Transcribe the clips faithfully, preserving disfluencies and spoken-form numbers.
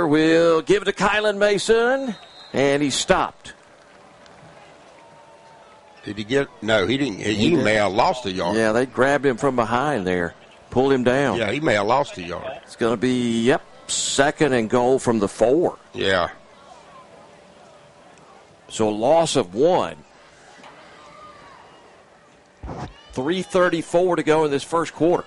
will give it to Kylan Mason, and he's stopped. Did he get? No, he didn't. He, he may have lost a yard. Yeah, they grabbed him from behind there, pulled him down. Yeah, he may have lost a yard. It's going to be, yep, second and goal from the four. Yeah. So a loss of one. three thirty-four to go in this first quarter.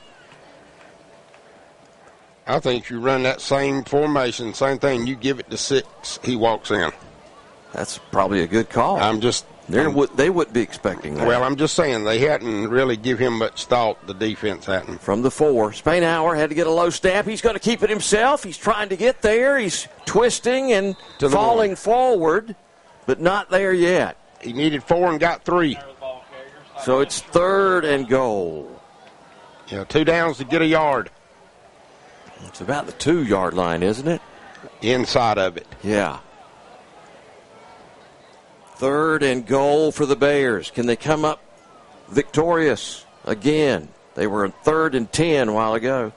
I think you run that same formation, same thing. You give it to six, he walks in. That's probably a good call. I'm just... They're, they wouldn't be expecting that. Well, I'm just saying they hadn't really give him much thought, the defense hadn't. From the four, Spainhour had to get a low snap. He's going to keep it himself. He's trying to get there. He's twisting and falling one. forward, but not there yet. He needed four and got three. So it's third and goal. Yeah, two downs to get a yard. It's about the two-yard line, isn't it? Inside of it. Yeah. Third and goal for the Bears. Can they come up victorious again? They were in third and ten a while ago.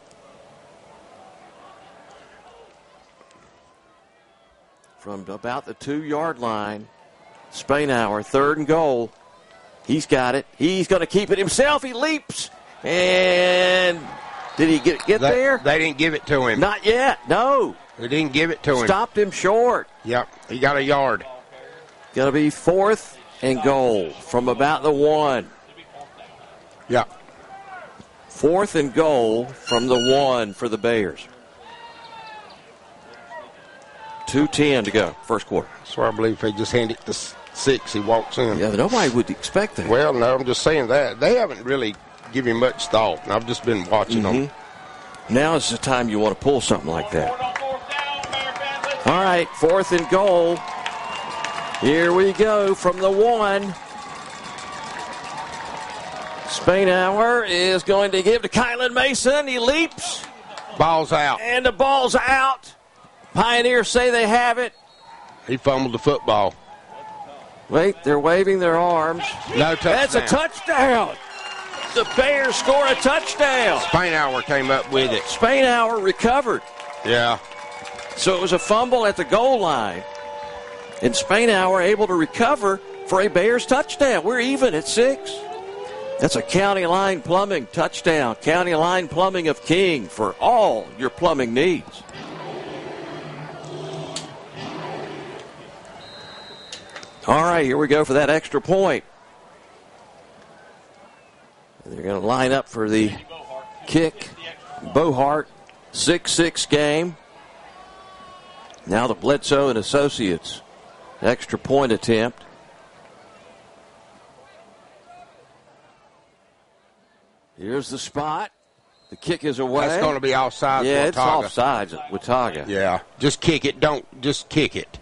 From about the two-yard line, Spainhour, third and goal. He's got it. He's going to keep it himself. He leaps. And did he get, get they, there? They didn't give it to him. Not yet. No. They didn't give it to him. Stopped him short. Yep. He got a yard. Going to be fourth and goal from about the one. Yeah. Fourth and goal from the one for the Bears. two ten to go, first quarter. So I believe if they just hand it to six, he walks in. Yeah, nobody would expect that. Well, no, I'm just saying that. They haven't really given him much thought, and I've just been watching mm-hmm. them. Now is the time you want to pull something like that. All right, fourth and goal. Here we go from the one. Spainhour is going to give to Kylan Mason. He leaps. Ball's out. And the ball's out. Pioneers say they have it. He fumbled the football. Wait, they're waving their arms. No touchdown. That's a touchdown. The Bears score a touchdown. Spainhour came up with it. Spainhour recovered. Yeah. So it was a fumble at the goal line. And Spainhour able to recover for a Bears touchdown. We're even at six. That's a County Line Plumbing touchdown. County Line Plumbing of King for all your plumbing needs. All right, here we go for that extra point. They're going to line up for the kick. Bohart, six six game. Now the Bledsoe and Associates extra point attempt. Here's the spot. The kick is away. That's going to be offsides. Yeah, Watauga. it's offsides at Watauga. Yeah, just kick it. Don't just kick it.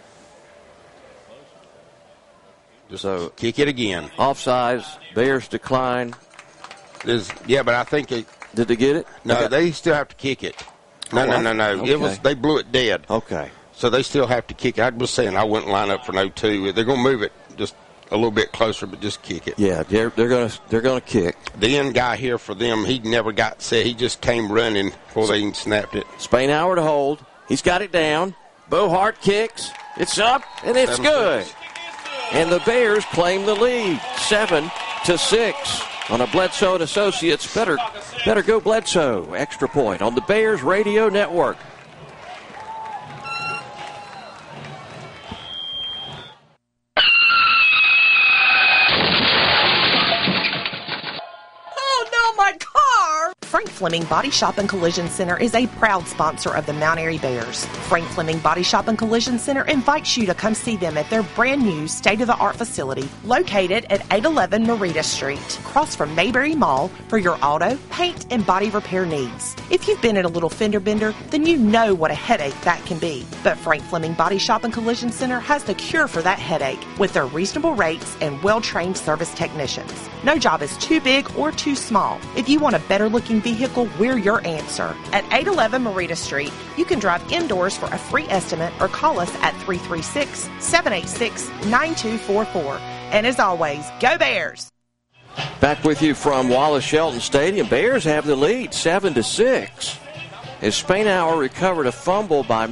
Just so kick it again. Offsides. Bears decline. There's, yeah, but I think it. Did they get it? No, okay. They still have to kick it. No, oh, no, no, no. okay. It was they blew it dead. Okay. So they still have to kick it. I was saying I wouldn't line up for no two. They're going to move it just a little bit closer, but just kick it. Yeah, they're they're going to they're going to kick. The end guy here for them, he never got set. He just came running before they even snapped it. Spainhour to hold. He's got it down. Bohart kicks. It's up and it's Seven good. Six. And the Bears claim the lead, seven to six on a Bledsoe and Associates. Better, better go Bledsoe. Extra point on the Bears Radio Network. Frank Fleming Body Shop and Collision Center is a proud sponsor of the Mount Airy Bears. Frank Fleming Body Shop and Collision Center invites you to come see them at their brand new state-of-the-art facility located at eight eleven Marita Street, across from Mayberry Mall, for your auto, paint, and body repair needs. If you've been in a little fender bender, then you know what a headache that can be. But Frank Fleming Body Shop and Collision Center has the cure for that headache with their reasonable rates and well-trained service technicians. No job is too big or too small. If you want a better-looking vehicle, we're your answer. At eight eleven Marita Street, you can drive indoors for a free estimate or call us at three three six, seven eight six, nine two four four. And as always, go Bears! Back with you from Wallace Shelton Stadium. Bears have the lead, seven to six. As Spainhour recovered a fumble by